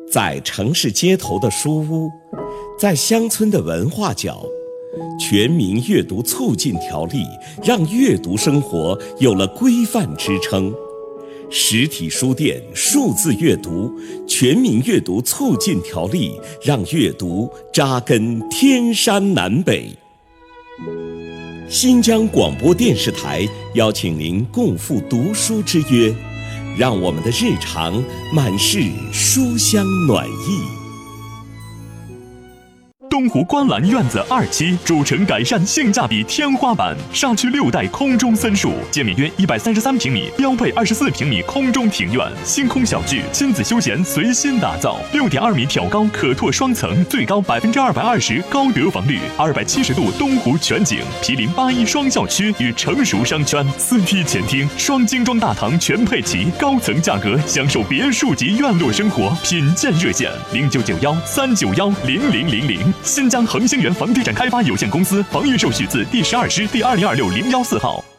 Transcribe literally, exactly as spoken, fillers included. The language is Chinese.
在城市街头的书屋，在乡村的文化角，全民阅读促进条例让阅读生活有了规范支撑。实体书店数字阅读全民阅读促进条例让阅读扎根天山南北。新疆广播电视台邀请您共赴读书之约，让我们的日常满是书香暖意。 东湖观澜院子二期主城改善性价比天花板，沙区六代空中森树，建面约一百三十三平米，标配二十四平米空中庭院，星空小聚，亲子休闲随心打造。六点二米挑高可拓双层，最高百分之二百二十高得房率，二百七十度东湖全景，毗邻八一双校区与成熟商圈，四梯前厅，双精装大堂全配齐，高层价格享受别墅级院落生活，品鉴热线零九九幺三九幺零零零零。新疆恒星源房地产开发有限公司房预售许字第十二师第二零二六零幺四号。